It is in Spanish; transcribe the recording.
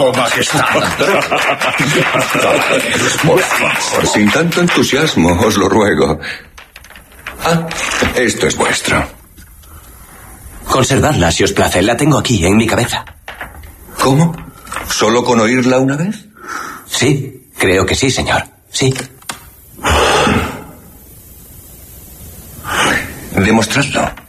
Oh, majestad. Por favor, sin tanto entusiasmo, os lo ruego. Ah, esto es vuestro. Conservadla, si os place. La tengo aquí, en mi cabeza. ¿Cómo? ¿Solo con oírla una vez? Sí, creo que sí, señor. Sí. Demostradlo.